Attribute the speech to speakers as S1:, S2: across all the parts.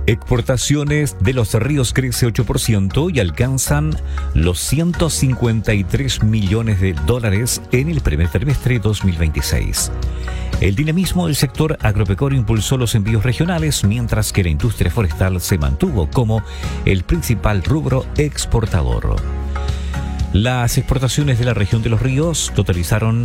S1: Exportaciones de Los Ríos crece 8% y alcanzan los 153 millones de dólares en el primer trimestre 2026. El dinamismo del sector agropecuario impulsó los envíos regionales, mientras que la industria forestal se mantuvo como el principal rubro exportador. Las exportaciones de la región de Los Ríos totalizaron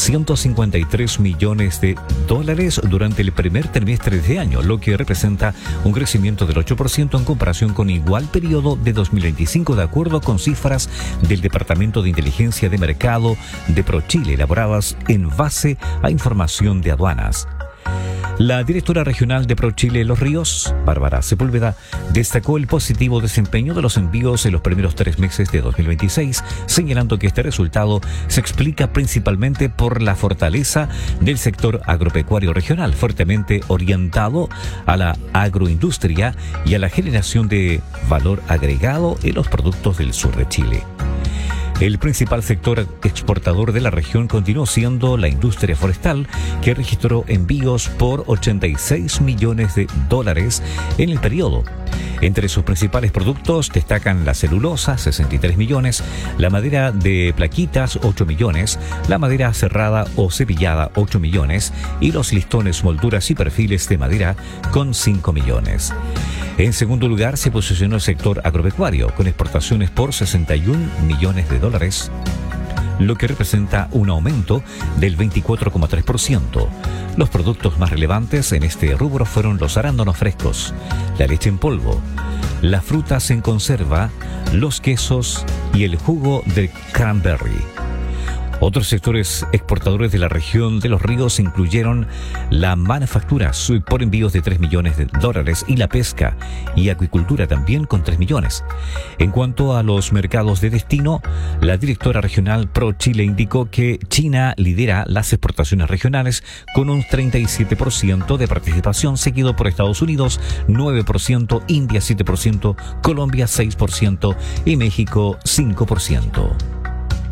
S1: 153 millones de dólares durante el primer trimestre de este año, lo que representa un crecimiento del 8% en comparación con igual periodo de 2025, de acuerdo con cifras del Departamento de Inteligencia de Mercado de ProChile, elaboradas en base a información de aduanas. La directora regional de ProChile Los Ríos, Bárbara Sepúlveda, destacó el positivo desempeño de los envíos en los primeros 3 meses de 2026, señalando que este resultado se explica principalmente por la fortaleza del sector agropecuario regional, fuertemente orientado a la agroindustria y a la generación de valor agregado en los productos del sur de Chile. El principal sector exportador de la región continuó siendo la industria forestal, que registró envíos por 86 millones de dólares en el periodo. Entre sus principales productos destacan la celulosa, 63 millones, la madera de plaquitas, 8 millones, la madera cerrada o cepillada, 8 millones, y los listones, molduras y perfiles de madera, con 5 millones. En segundo lugar se posicionó el sector agropecuario, con exportaciones por 61 millones de dólares, lo que representa un aumento del 24,3%. Los productos más relevantes en este rubro fueron los arándanos frescos, la leche en polvo, las frutas en conserva, los quesos y el jugo de cranberry. Otros sectores exportadores de la región de Los Ríos incluyeron la manufactura por envíos de 3 millones de dólares y la pesca y acuicultura también con 3 millones. En cuanto a los mercados de destino, la directora regional ProChile indicó que China lidera las exportaciones regionales con un 37% de participación, seguido por Estados Unidos 9%, India 7%, Colombia 6% y México 5%.